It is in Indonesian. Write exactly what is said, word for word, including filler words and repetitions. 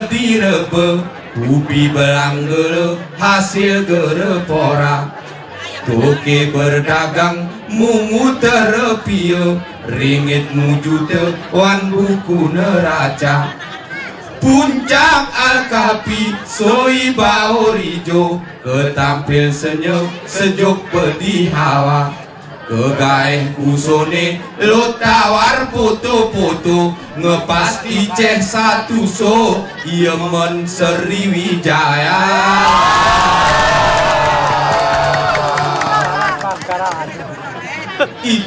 direbe ubi belanggele hasil gerepora toke berdagang mungu terepio ringit mujute wan buku neraca puncak Al-Kafi soi baorijo ketampil senyum sejuk pedih hawa kegaeh kusone lo tawar foto-foto ngepasti ceh satu so Yemen Sriwijaya.